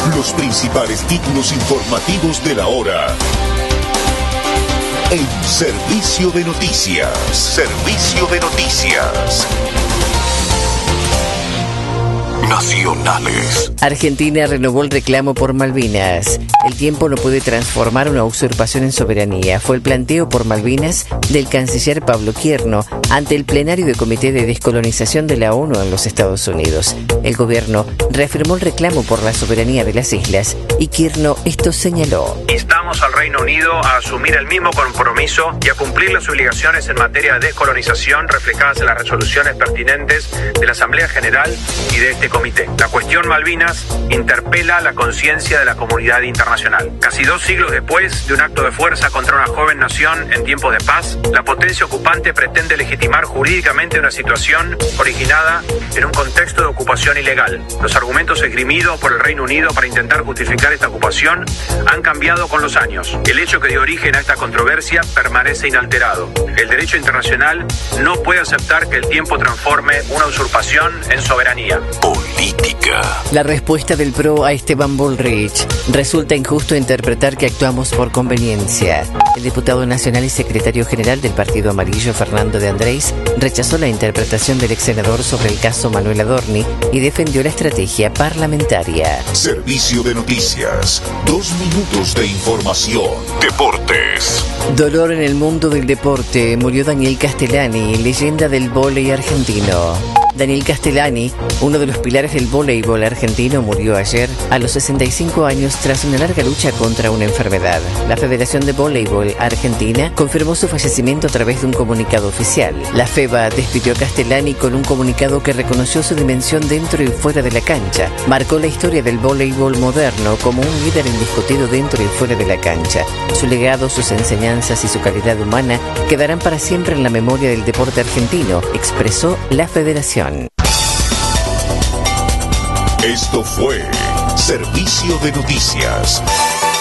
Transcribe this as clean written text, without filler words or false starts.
Los principales títulos informativos de la hora. En Servicio de Noticias. Servicio de Noticias. Nacionales. Argentina renovó el reclamo por Malvinas. El tiempo no puede transformar una usurpación en soberanía. Fue el planteo por Malvinas del canciller Pablo Quierno ante el plenario del Comité de Descolonización de la ONU en los Estados Unidos. El gobierno reafirmó el reclamo por la soberanía de las islas y Quierno esto señaló. Instamos al Reino Unido a asumir el mismo compromiso y a cumplir las obligaciones en materia de descolonización reflejadas en las resoluciones pertinentes de la Asamblea General y de este comité. La cuestión Malvinas interpela la conciencia de la comunidad internacional. Casi 2 siglos después de un acto de fuerza contra una joven nación en tiempos de paz, la potencia ocupante pretende legitimar jurídicamente una situación originada en un contexto de ocupación ilegal. Los argumentos esgrimidos por el Reino Unido para intentar justificar esta ocupación han cambiado con los años. El hecho que dio origen a esta controversia permanece inalterado. El derecho internacional no puede aceptar que el tiempo transforme una usurpación en soberanía. Política. La respuesta del PRO a Esteban Bullrich: resulta injusto interpretar que actuamos por conveniencia. El diputado nacional y secretario general del Partido Amarillo, Fernando de Andrés, rechazó la interpretación del ex senador sobre el caso Manuel Adorni y defendió la estrategia parlamentaria. Servicio de Noticias. 2 minutos de información. Deportes. Dolor en el mundo del deporte. Murió Daniel Castellani, leyenda del vóley argentino. Daniel Castellani, uno de los pilares del voleibol argentino, murió ayer a los 65 años tras una larga lucha contra una enfermedad. La Federación de Voleibol Argentina confirmó su fallecimiento a través de un comunicado oficial. La FEVA despidió a Castellani con un comunicado que reconoció su dimensión dentro y fuera de la cancha. Marcó la historia del voleibol moderno como un líder indiscutido dentro y fuera de la cancha. Su legado, sus enseñanzas y su calidad humana quedarán para siempre en la memoria del deporte argentino, expresó la Federación. Esto fue Servicio de Noticias.